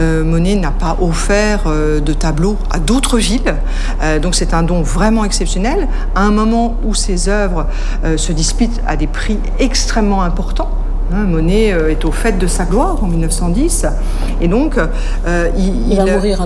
Monet n'a pas offert de tableaux à d'autres villes, donc c'est un don vraiment exceptionnel, à un moment où ses œuvres se disputent à des prix extrêmement importants. Monet est au fait de sa gloire en 1910, et donc il va mourir en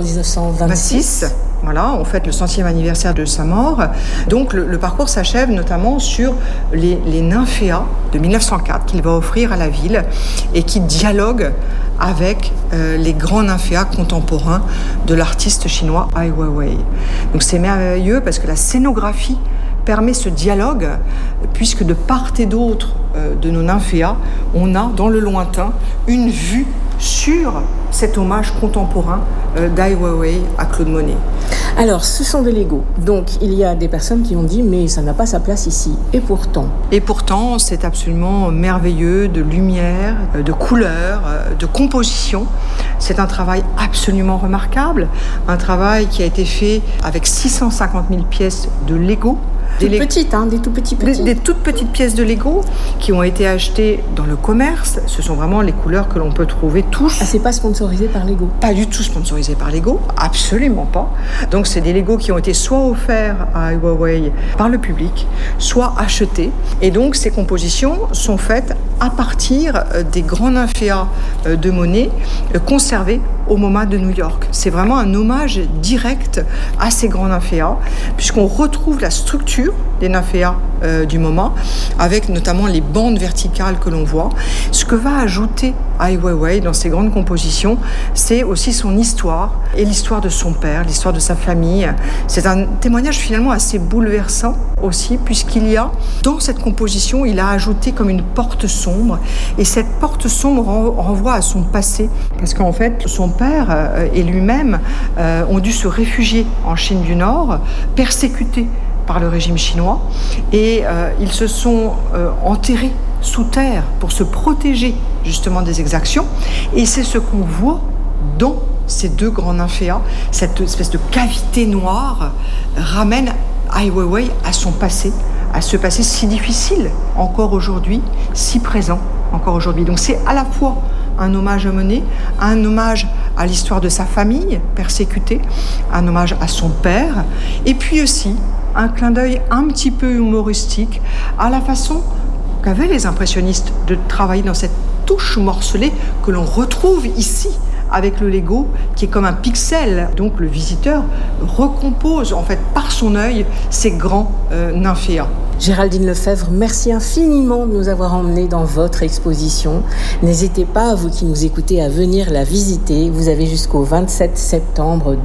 1926. Voilà, on fête le 100e anniversaire de sa mort. Donc le parcours s'achève notamment sur les nymphéas de 1904 qu'il va offrir à la ville et qui dialoguent avec les grands nymphéas contemporains de l'artiste chinois Ai Weiwei. Donc c'est merveilleux parce que la scénographie permet ce dialogue, puisque de part et d'autre de nos nymphéas, on a dans le lointain une vue sur cet hommage contemporain d'Ai Weiwei à Claude Monet. Alors, ce sont des Legos. Donc, il y a des personnes qui ont dit « mais ça n'a pas sa place ici ». Et pourtant, c'est absolument merveilleux, de lumière, de couleurs, de composition. C'est un travail absolument remarquable, un travail qui a été fait avec 650 000 pièces de Lego. Des tout petits. Des toutes petites pièces de Lego qui ont été achetées dans le commerce. Ce sont vraiment les couleurs que l'on peut trouver tous. Ah, c'est pas sponsorisé par Lego? Pas du tout sponsorisé par Lego, absolument pas. Donc c'est des Lego qui ont été soit offerts à Ai Weiwei par le public, soit achetés. Et donc ces compositions sont faites à partir des grands nymphéas de Monet conservés au MoMA de New York. C'est vraiment un hommage direct à ces grands nymphéas, puisqu'on retrouve la structure des nymphéas du MoMA, avec notamment les bandes verticales que l'on voit. Ce que va ajouter Ai Weiwei dans ses grandes compositions, c'est aussi son histoire et l'histoire de son père, l'histoire de sa famille. C'est un témoignage finalement assez bouleversant aussi, puisqu'il y a, dans cette composition, il a ajouté comme une porte sombre, et cette porte sombre renvoie à son passé, parce qu'en fait, son père et lui-même ont dû se réfugier en Chine du Nord, persécutés par le régime chinois, et ils se sont enterrés sous terre pour se protéger justement des exactions, et c'est ce qu'on voit dans ces deux grands nymphéas. Cette espèce de cavité noire ramène Ai Weiwei à son passé, à ce passé si difficile encore aujourd'hui, si présent encore aujourd'hui. Donc c'est à la fois un hommage à Monet, un hommage à l'histoire de sa famille persécutée, un hommage à son père, et puis aussi un clin d'œil un petit peu humoristique à la façon qu'avaient les impressionnistes de travailler dans cette touche morcelée que l'on retrouve ici avec le Lego qui est comme un pixel. Donc le visiteur recompose en fait par son œil ces grands nymphéas. Géraldine Lefebvre, merci infiniment de nous avoir emmenés dans votre exposition. N'hésitez pas, vous qui nous écoutez, à venir la visiter. Vous avez jusqu'au 27 septembre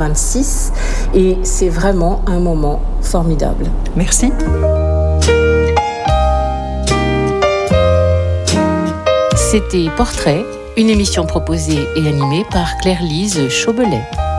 2026 et c'est vraiment un moment formidable. Merci. C'était Portrait, une émission proposée et animée par Claire-Lise Chaubelet.